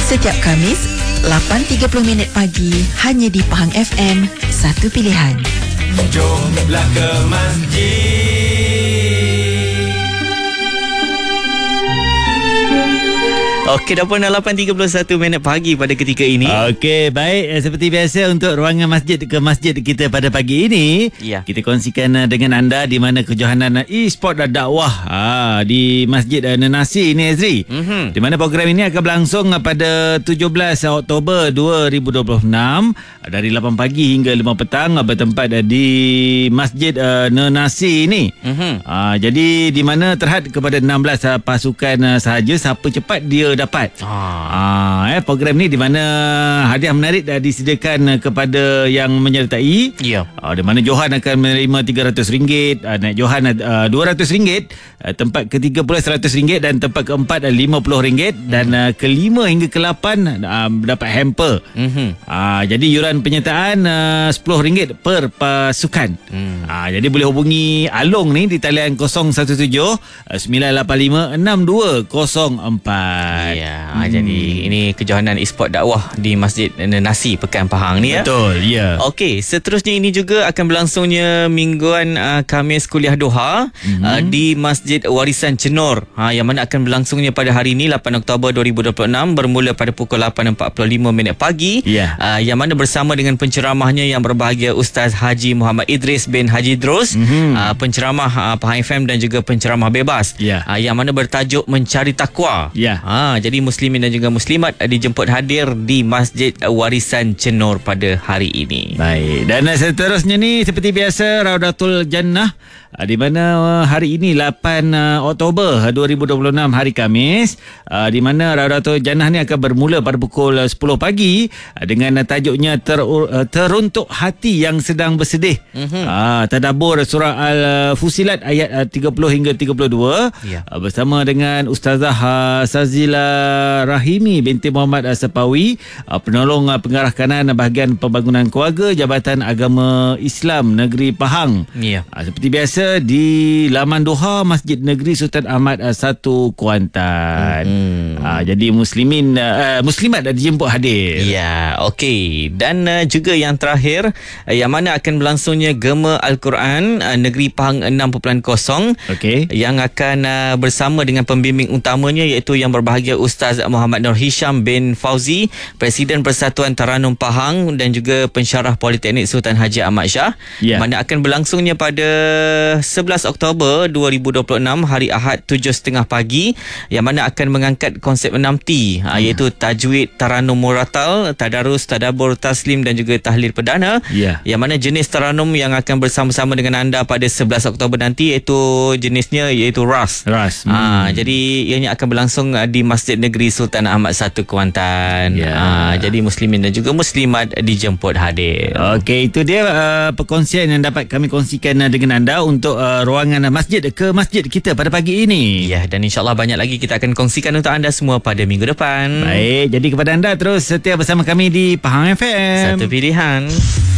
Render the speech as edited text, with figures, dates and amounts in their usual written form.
Setiap Khamis, 8.30 pagi, hanya di Pahang FM, satu pilihan. Jomlah ke masjid. Okey, dah pun 8.31 pagi pada ketika ini. Okey, baik. Seperti biasa untuk ruangan masjid ke masjid kita pada pagi ini, kita kongsikan dengan anda di mana kejohanan e-sport dan dakwah di Masjid Nenasi ini, Ezri. Di mana program ini akan berlangsung pada 17 Oktober 2026 dari 8 pagi hingga 5 petang bertempat di Masjid Nenasi ini. Jadi di mana terhad kepada 16 pasukan sahaja. Siapa cepat dia dapat. Program ni di mana hadiah menarik dah disediakan kepada yang menyertai. Di mana Johan akan menerima RM300, naik Johan RM200, tempat ketiga pula RM100 dan tempat keempat RM50 dan kelima hingga ke-8 dapat hamper. Jadi yuran penyertaan RM10 per pasukan. Jadi boleh hubungi Along ni di talian 017 985 6204. Jadi ini kejohanan e-sport dakwah di Masjid Nenasi Pekan Pahang ni ya. Betul, ya. Okey, seterusnya ini juga akan berlangsungnya mingguan Khamis Kuliah Doha di Masjid Warisan Cenor, yang mana akan berlangsungnya pada hari ini 8 Oktober 2026 bermula pada pukul 8.45 pagi. Yang mana bersama dengan penceramahnya yang berbahagia Ustaz Haji Muhammad Idris bin Haji Drus, penceramah Pahang FM dan juga penceramah bebas, yang mana bertajuk Mencari Takwa. Jadi muslimin dan juga muslimat dijemput hadir di Masjid Warisan Cenor pada hari ini. Baik, dan seterusnya ni seperti biasa Raudatul Jannah, di mana hari ini 8 Oktober 2026 hari Khamis, di mana Raudatul Jannah ni akan bermula pada pukul 10 pagi dengan tajuknya Teruntuk Hati yang Sedang Bersedih. Tadabbur surah Al-Fusilat ayat 30 hingga 32 bersama dengan Ustazah Sazila Rahimi binti Muhammad Sepawi, penolong pengarah kanan bahagian pembangunan keluarga Jabatan Agama Islam Negeri Pahang. Seperti biasa di laman Doha Masjid Negeri Sultan Ahmad 1 Kuantan. Jadi muslimat dah dijemput hadir. Okey. Dan juga yang terakhir, yang mana akan berlangsungnya Gema Al-Quran Negeri Pahang 6.0, yang akan bersama dengan pembimbing utamanya iaitu yang berbahagia Ustaz Muhammad Nur Hisham bin Fauzi, Presiden Persatuan Taranum Pahang dan juga pensyarah Politeknik Sultan Haji Ahmad Shah, mana akan berlangsungnya pada 11 Oktober 2026 hari Ahad 7.30 pagi, yang mana akan mengangkat konsep 6T, iaitu tajwid, taranum muratal, tadarus, tadabbur, taslim dan juga tahlil perdana. Yang mana jenis taranum yang akan bersama-sama dengan anda pada 11 Oktober nanti iaitu jenisnya iaitu Ras. Jadi ianya akan berlangsung di Masjid Negeri Sultan Ahmad 1 Kuantan. Jadi muslimin dan juga muslimat dijemput hadir. Okey, itu dia perkongsian yang dapat kami kongsikan dengan anda untuk ruangan masjid ke masjid kita pada pagi ini. Dan insyaAllah banyak lagi kita akan kongsikan untuk anda semua pada minggu depan. Baik, jadi kepada anda terus setia bersama kami di Pahang FM. Satu pilihan.